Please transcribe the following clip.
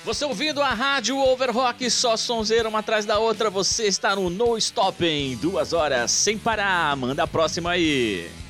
Você ouvindo a Rádio Overrock, só sonzeira uma atrás da outra, você está no No Stopping, 2 horas sem parar. Manda a próxima aí.